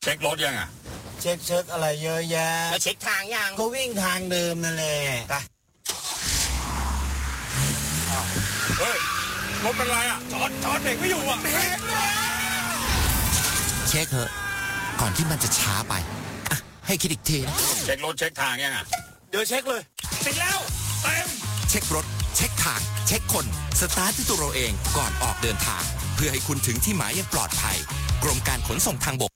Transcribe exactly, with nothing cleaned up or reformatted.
เช็ครถยังอ่ะเช็คเช็คอะไรเยอะแยะแล้วเช็คทางยังก็วิ่งทางเดิมนั่นแหละไปเฮ้ยรถเป็นไรอ่ะจอดจอดเบรกไม่อยู่อ่ะเบรกเช็คเถอะก่อนที่มันจะช้าไปอ่ะให้คิดอีกทีนะเช็ครถเช็คทางยังอ่ะเดี๋ยวเช็คเลยติดแล้วเต็มเช็ครถเช็คทางเช็คคนสตาร์ทที่ตัวเราเองก่อนออกเดินทางเพื่อให้คุณถึงที่หมายอย่างปลอดภัยกรมการขนส่งทางบก